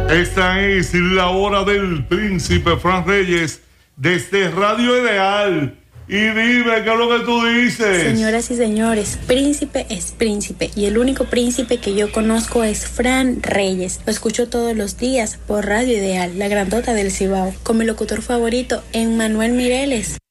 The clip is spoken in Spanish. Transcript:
Esta es la hora del príncipe Fran Reyes desde Radio Ideal. Y dime, ¿qué es lo que tú dices? Señoras y señores, príncipe es príncipe y el único príncipe que yo conozco es Fran Reyes. Lo escucho todos los días por Radio Ideal, la grandota del Cibao, con mi locutor favorito, Emmanuel Mireles.